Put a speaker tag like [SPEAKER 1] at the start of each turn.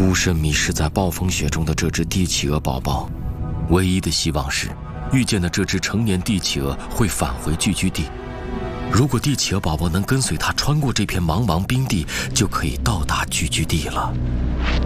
[SPEAKER 1] 孤身迷失在暴风雪中的这只帝企鹅宝宝，唯一的希望是遇见的这只成年帝企鹅会返回聚居地。如果帝企鹅宝宝能跟随它穿过这片茫茫冰地，就可以到达聚居地了。